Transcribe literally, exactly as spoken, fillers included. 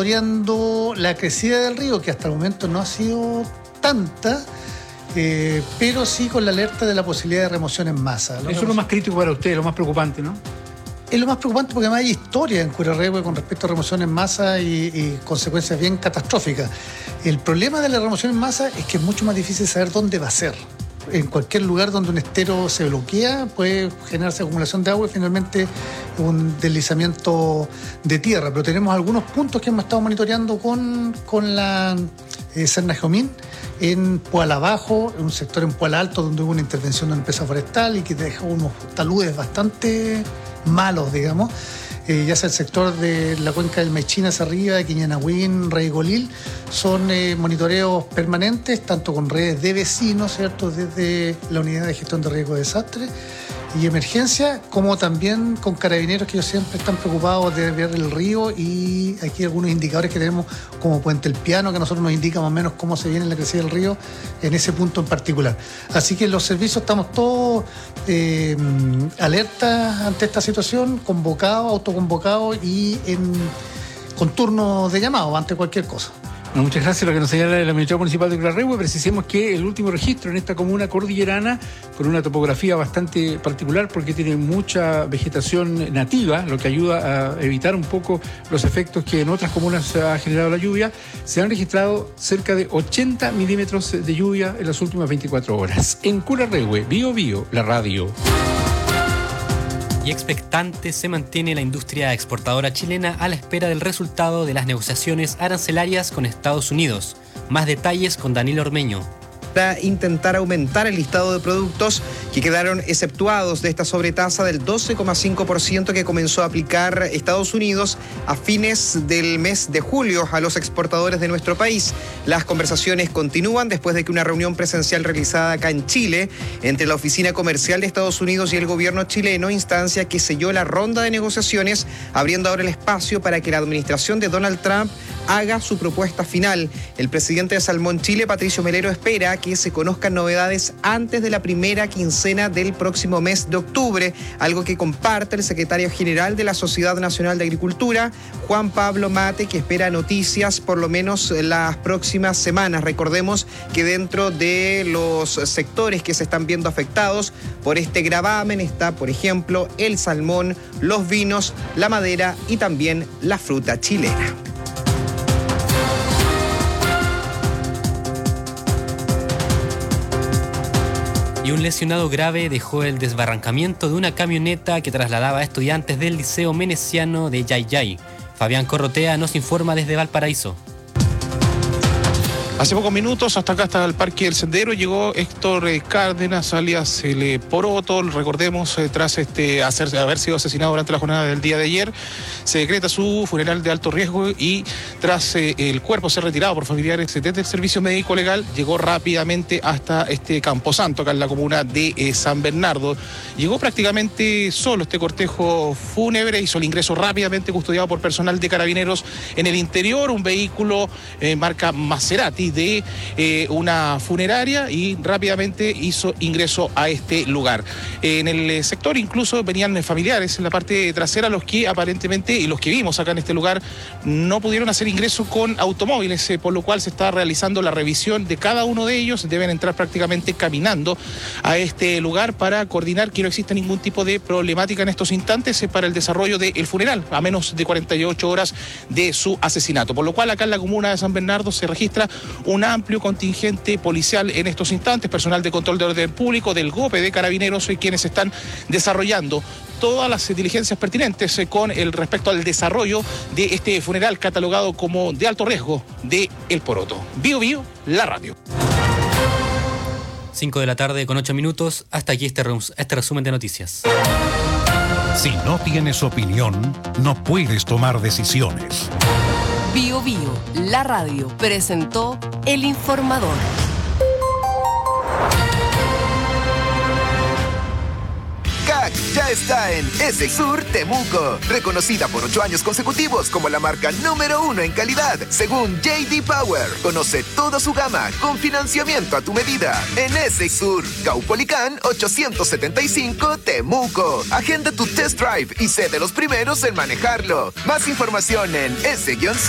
monitoreando la crecida del río, que hasta el momento no ha sido tanta, eh, pero sí con la alerta de la posibilidad de remoción en masa. Eso es lo más crítico para ustedes, lo más preocupante, ¿no? Es lo más preocupante porque además hay historia en Curarrehue con respecto a remoción en masa y, y consecuencias bien catastróficas. El problema de la remoción en masa es que es mucho más difícil saber dónde va a ser. En cualquier lugar donde un estero se bloquea puede generarse acumulación de agua y finalmente un deslizamiento de tierra. Pero tenemos algunos puntos que hemos estado monitoreando con, con la eh, Serna Geomín en Puala Bajo, en un sector en Puala Alto donde hubo una intervención de una empresa forestal y que dejó unos taludes bastante malos, digamos. Eh, ya sea el sector de la cuenca del Maichín hacia arriba, de Quiñanahuín, Rey Golil, son eh, monitoreos permanentes, tanto con redes de vecinos, ¿cierto?, desde la Unidad de Gestión de Riesgo de Desastre y Emergencia, como también con carabineros, que ellos siempre están preocupados de ver el río, y aquí algunos indicadores que tenemos como Puente El Piano, que a nosotros nos indica más o menos cómo se viene la crecida del río en ese punto en particular. Así que los servicios estamos todos eh, alertas ante esta situación, convocados, autoconvocados y en, con turnos de llamado ante cualquier cosa. No, muchas gracias. Lo que nos señala la Administración Municipal de Curarrehue, precisemos que el último registro en esta comuna cordillerana, con una topografía bastante particular porque tiene mucha vegetación nativa, lo que ayuda a evitar un poco los efectos que en otras comunas se ha generado la lluvia, se han registrado cerca de ochenta milímetros de lluvia en las últimas veinticuatro horas. En Curarrehue, Bio Bio, la radio. Y expectante se mantiene la industria exportadora chilena a la espera del resultado de las negociaciones arancelarias con Estados Unidos. Más detalles con Danilo Ormeño. Para intentar aumentar el listado de productos que quedaron exceptuados de esta sobretasa del doce coma cinco por ciento que comenzó a aplicar Estados Unidos a fines del mes de julio a los exportadores de nuestro país. Las conversaciones continúan después de que una reunión presencial realizada acá en Chile entre la Oficina Comercial de Estados Unidos y el gobierno chileno, instancia que selló la ronda de negociaciones, abriendo ahora el espacio para que la administración de Donald Trump haga su propuesta final. El presidente de Salmón Chile, Patricio Melero, espera que se conozcan novedades antes de la primera quincena del próximo mes de octubre, algo que comparte el secretario general de la Sociedad Nacional de Agricultura, Juan Pablo Mate, que espera noticias por lo menos las próximas semanas. Recordemos que dentro de los sectores que se están viendo afectados por este gravamen está, por ejemplo, el salmón, los vinos, la madera y también la fruta chilena. Y un lesionado grave dejó el desbarrancamiento de una camioneta que trasladaba a estudiantes del Liceo Meneciano de Yayay. Fabián Corrotea nos informa desde Valparaíso. Hace pocos minutos, hasta acá, hasta el Parque del Sendero, llegó Héctor Cárdenas, alias el Poroto. Recordemos, eh, tras este, hacer, haber sido asesinado durante la jornada del día de ayer, se decreta su funeral de alto riesgo y tras eh, el cuerpo ser retirado por familiares desde el servicio médico legal, llegó rápidamente hasta este Camposanto, acá en la comuna de eh, San Bernardo. Llegó prácticamente solo este cortejo fúnebre, hizo el ingreso rápidamente custodiado por personal de Carabineros. En el interior, un vehículo eh, marca Maserati de eh, una funeraria, y rápidamente hizo ingreso a este lugar. Eh, en el sector incluso venían familiares en la parte trasera, los que aparentemente, y los que vimos acá en este lugar, no pudieron hacer ingreso con automóviles, eh, por lo cual se está realizando la revisión de cada uno de ellos. Deben entrar prácticamente caminando a este lugar para coordinar que no exista ningún tipo de problemática en estos instantes eh, para el desarrollo del funeral, a menos de cuarenta y ocho horas de su asesinato. Por lo cual acá en la comuna de San Bernardo se registra un amplio contingente policial en estos instantes, personal de control de orden público, del GOPE, de Carabineros, y quienes están desarrollando todas las diligencias pertinentes eh, con el respecto al desarrollo de este funeral catalogado como de alto riesgo de El Poroto. Bio Bio, la radio. cinco de la tarde con ocho minutos. Hasta aquí este, este resumen de noticias. Si no tienes opinión, no puedes tomar decisiones. Bio Bio, la radio, presentó El Informador. C A C ya está en Essex-Sur Temuco, reconocida por ocho años consecutivos como la marca número uno en calidad, según J D Power. Conoce toda su gama con financiamiento a tu medida en Essex-Sur, Caupolicán ochocientos setenta y cinco, Temuco. Agenda tu test drive y sé de los primeros en manejarlo. Más información en ese